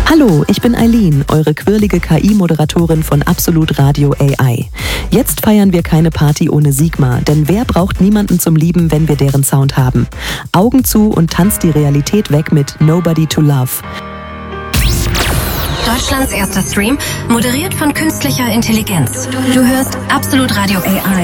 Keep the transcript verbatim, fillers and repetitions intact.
Hallo, ich bin Eileen, eure quirlige K I-Moderatorin von Absolut Radio A I. Jetzt feiern wir keine Party ohne Sigma, denn wer braucht niemanden zum Lieben, wenn wir deren Sound haben? Augen zu und tanzt die Realität weg mit Nobody to Love. Deutschlands erster Stream, moderiert von künstlicher Intelligenz. Du hörst Absolut Radio A I.